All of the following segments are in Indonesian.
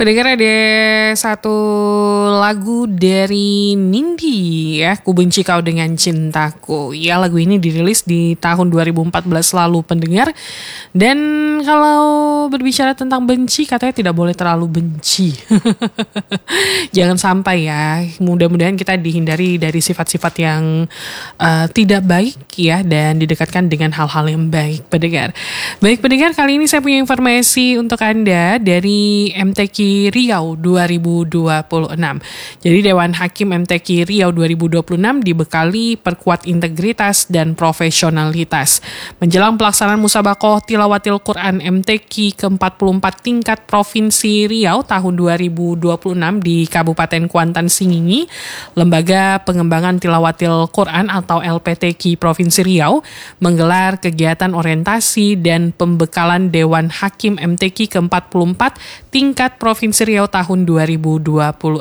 Pendengar, ada satu lagu dari Nindi ya, Ku Benci Kau Dengan Cintaku. Ya, lagu ini dirilis di tahun 2014 lalu pendengar. Dan kalau berbicara tentang benci, katanya tidak boleh terlalu benci. Jangan sampai ya, mudah-mudahan kita dihindari dari sifat-sifat yang tidak baik ya, dan didekatkan dengan hal-hal yang baik pendengar. Baik pendengar, kali ini saya punya informasi untuk Anda dari MTQ Riau 2026. Jadi Dewan Hakim MTQ Riau 2026 dibekali perkuat integritas dan profesionalitas. Menjelang pelaksanaan Musabakoh Tilawatil Quran MTQ ke-44 tingkat Provinsi Riau tahun 2026 di Kabupaten Kuantan Singingi, Lembaga Pengembangan Tilawatil Quran atau LPTQ Provinsi Riau menggelar kegiatan orientasi dan pembekalan Dewan Hakim MTQ ke-44 tingkat Provinsi Riau tahun 2026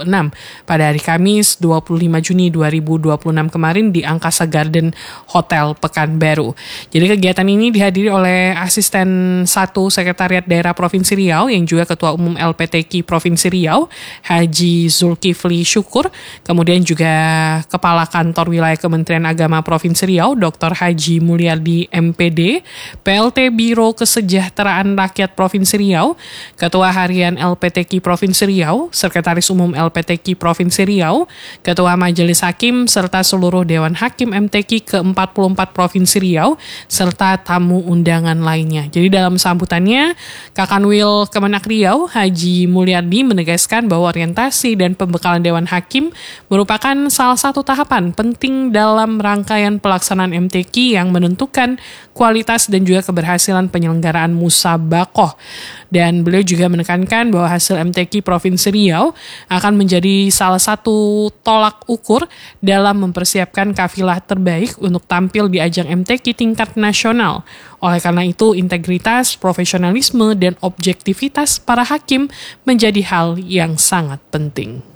pada hari Kamis 25 Juni 2026 kemarin di Angkasa Garden Hotel Pekanbaru. Jadi kegiatan ini dihadiri oleh Asisten 1 Sekretariat Daerah Provinsi Riau yang juga Ketua Umum LPTQ Provinsi Riau, Haji Zulkifli Syukur, kemudian juga Kepala Kantor Wilayah Kementerian Agama Provinsi Riau, Dr. Haji Mulyadi MPD, PLT Biro Kesejahteraan Rakyat Provinsi Riau, Ketua Harian LPTQ Provinsi Riau, Sekretaris Umum LPTQ Provinsi Riau, Ketua Majelis Hakim, serta seluruh Dewan Hakim MTQ ke-44 Provinsi Riau, serta tamu undangan lainnya. Jadi dalam sambutannya, Kakanwil Kemenak Riau, Haji Mulyadi menegaskan bahwa orientasi dan pembekalan Dewan Hakim merupakan salah satu tahapan penting dalam rangkaian pelaksanaan MTQ yang menentukan kualitas dan juga keberhasilan penyelenggaraan Musabakoh. Dan beliau juga menekankan bahwa hasil MTQ Provinsi Riau akan menjadi salah satu tolak ukur dalam mempersiapkan kafilah terbaik untuk tampil di ajang MTQ tingkat nasional. Oleh karena itu, integritas, profesionalisme, dan objektivitas para hakim menjadi hal yang sangat penting.